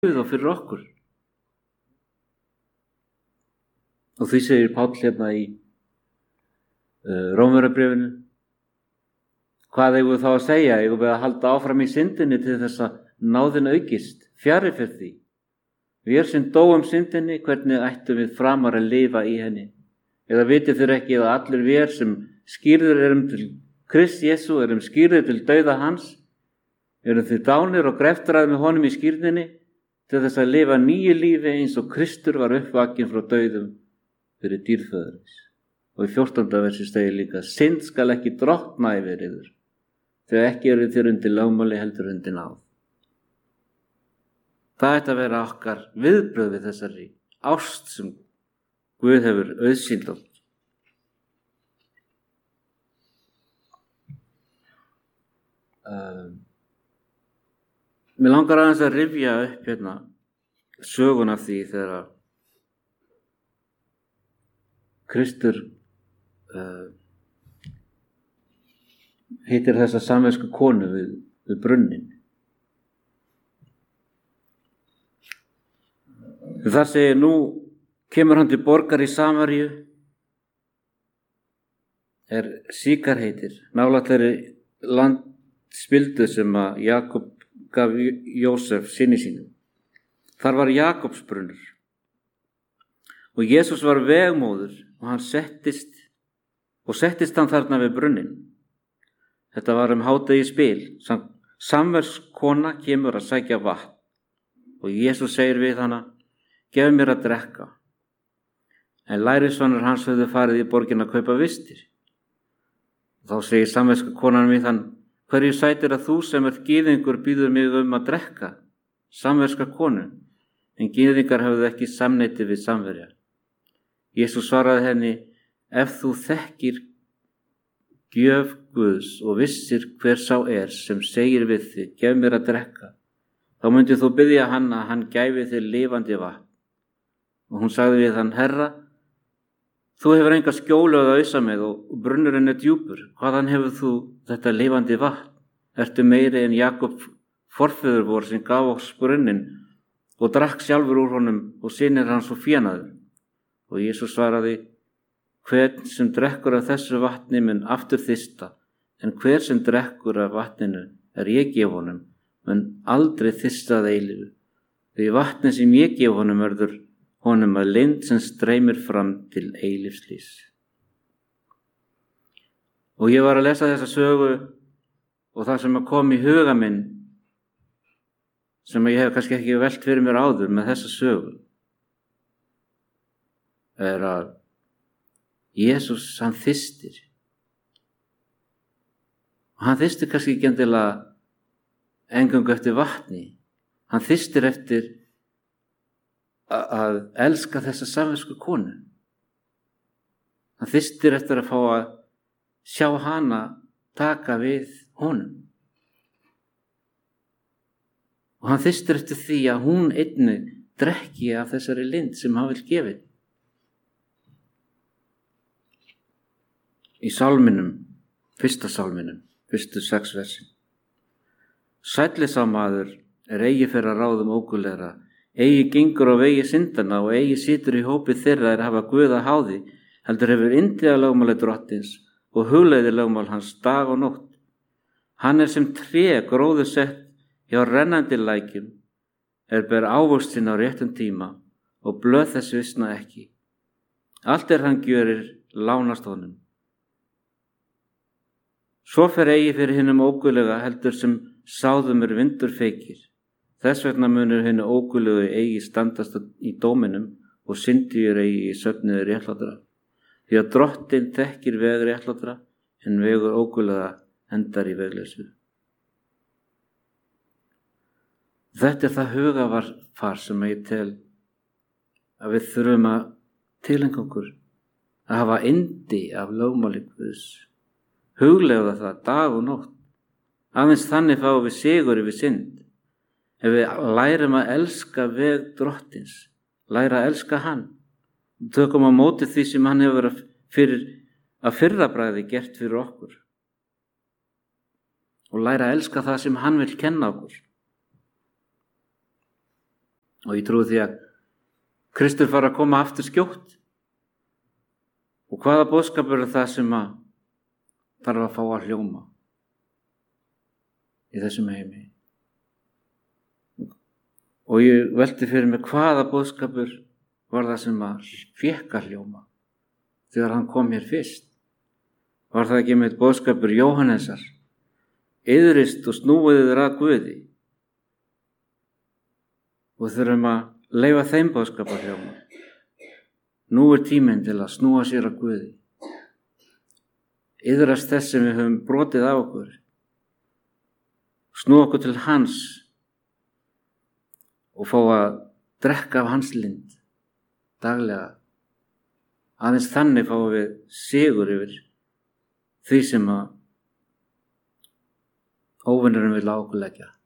Guð og fyrir okkur. Og því segir Páll hérna í Rómverjabréfinu, hvað eigum við þá að segja? Eigum við að halda áfram í syndinni til þess að náðin aukist? Fjarri fyrir því. Við sem dóum syndinni, hvernig ættum við framar að lifa í henni? Eða vitið þér ekki að allir við sem skírðir erum til Krist Jesú, erum skírðir til dauða hans, erum þið dánir og greftraðir með honum í skírninni til þess að lifa nýju lífi eins og Kristur var uppvakinn frá dauðum fyrir dýrföðurins. Og í 14. versi segir líka, synd skal ekki drottna yfir yður, þegar ekki eru þér undir lögmáli heldur undir náð. Það ætti að vera okkar viðbrögð við þessari ást sem Guð hefur auðsýnt okkur. Mér langar aðeins að rifja upp hérna söguna af því þegar Kristur hittir þessa samversku konu við brunnin. Það segir, nú kemur hann til borgar í Samaríu, Síkar heitir, nálægt þeirri landspildu sem að Jakob gaf Jósef syni sínum. Þar var Jakobsbrunnur og Jesús var vegmóður og hann settist hann þarna við brunnin. Þetta var hádegisbil. Samverskona kemur að sækja vatn og Jesús segir við hana, gef mér að drekka. En lærisveinar hans höfðu farið í borgina að kaupa vistir. Þá segir samverska konan við hann, hverju sætir að þú sem gyðingur býður mig að drekka? Samverska konu, en gyðingar höfðu ekki samneyti við samverja. Jesús svaraði henni, ef þú þekkir gjöf Guðs og vissir hver sá sem segir við þig, gef mér að drekka, þá myndi þú biðja hann að hann gæfi þig lifandi vatn. Og hún sagði við hann, Herra, þú hefur enga skjólu að ausa með og brunnurinn djúpur. Hvaðan hefur þú þetta lifandi vatn? Ertu meiri en Jakob forfeður vor sem gaf oss brunnin og drakk sjálfur úr honum og synir hans og fénaður? Og Jesús svaraði, hvern sem drekkur af þessu vatni mun aftur þyrsta, en hver sem drekkur af vatninu ég gef honum, mun aldrei þyrsta að eilífu. Því vatni sem ég gef honum verður honum að lind sem streymir fram til eilífslífs. Og ég var að lesa þessa sögu og það sem kom í huga minn, sem ég hef kannski ekki velt fyrir mér áður með þessa sögu, að Jesús, hann þyrstir. Og hann þyrstir kannski ekki endilega eingöngu eftir vatni. Hann þyrstir eftir að elska þessa samversku konu. Hann þyrstir eftir að fá að sjá hana taka við honum. Og hann þyrstir eftir því að hún einnig drekki af þessari lind sem hann vil gefa. Í sálminum, fyrsta sálminum, fyrstu 6 versin. Sælli sá maður eigi fer að ráðum ógurlegra, eigi gengur á vegi syndana og eigi situr í hópi þeirra hafa Guð að háði, heldur hefur yndið að lögmáli drottins og hugleiðir lögmál hans dag og nótt. Hann sem tré gróður sett hjá rennandi lækjum, ber ávöxtinn á réttum tíma og blöð þess visna ekki. Allt hann gjörir lánast honum. Svo fer eigi fyrir hinum óguðlega heldur sem sáðum vindur feykir. Þess vegna munur hinu óguðlegu eigi standast í dóminum og syndugir eigi í söfnuði réttlátra. Því að drottinn þekkir veg réttlátra en vegur óguðlega endar í vegleysu. Þetta það hugarfar sem ég tel að við þurfum að tileinka okkur að hafa yndi af lögmáli Guðs. Hugleiða það dag og nótt. Aðeins þannig fáum við sigur yfir synd. Ef við lærum að elska veg drottins, læra að elska hann, tökum á móti því sem hann hefur að fyrrabragði gert fyrir okkur og læra að elska það sem hann vil kenna okkur. Og ég trúi því að Kristur fara að koma aftur skjótt. Og hvaða boðskapur er það sem að þarf að fá að hljóma í þessum heimi? Og ég velti fyrir mig hvaða boðskapur var það sem að fékk að hljóma þegar hann kom hér fyrst. Var það ekki með boðskapur Jóhannesar? Iðrist og snúið yður að Guði. Og þurfum að leyfa þeim boðskap að hljóma. Nú er tíminn til að snúa sér að Guði. Iðrast þess sem við höfum brotið á okkur. Snúa okkur til hans og fá að drekka af hans lind daglega. Aðeins þannig fáum við sigur yfir því sem að óvinurinn vil á okkur leggja.